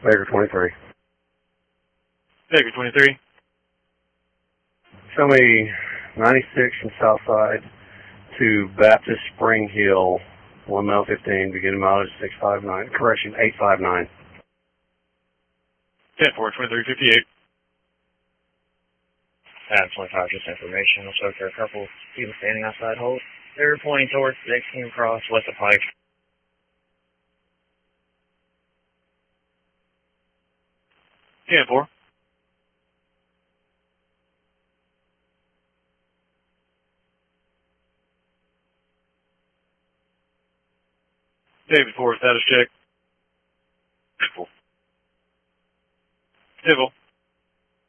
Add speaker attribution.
Speaker 1: Baker 23.
Speaker 2: Baker 23.
Speaker 1: Show me 96 from Southside to Baptist Spring Hill, 1 mile 15, beginning mileage 659, correction, 859.
Speaker 2: 10-4, 2358.
Speaker 3: 25, just information. Looks like there are a couple people standing outside hold. They're pointing towards the next team across west of Pike.
Speaker 2: Yeah, 4. David 4, status check. Civil.